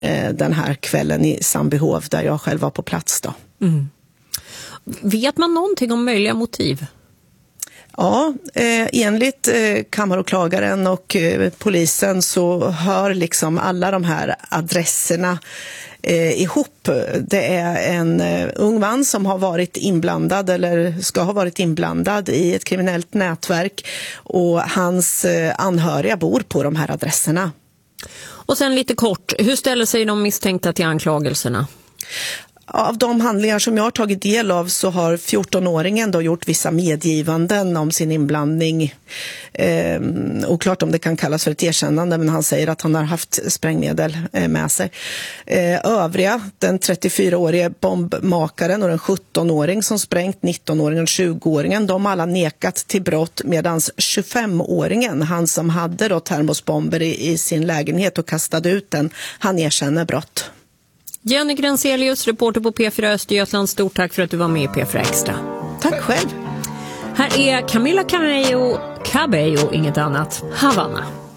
den här kvällen i Sandbyhov där jag själv var på plats då. Mm. Vet man någonting om möjliga motiv? Ja, enligt kammaråklagaren och polisen så hör liksom alla de här adresserna ihop. Det är en ung man som har varit inblandad eller ska ha varit inblandad i ett kriminellt nätverk och hans anhöriga bor på de här adresserna. Och sen lite kort, hur ställer sig de misstänkta till anklagelserna? Av de handlingar som jag har tagit del av så har 14-åringen då gjort vissa medgivanden om sin inblandning. Oklart om det kan kallas för ett erkännande, men han säger att han har haft sprängmedel med sig. Övriga, den 34-årige bombmakaren och den 17-åring som sprängt, 19-åringen och 20-åringen, de har alla nekat till brott, medan 25-åringen, han som hade då termosbomber i sin lägenhet och kastade ut den, han erkänner brott. Jenny Granzelius, reporter på P4 Östergötland. Stort tack för att du var med i P4 Extra. Tack själv. Här är Camila Cabello, inget annat, Havana.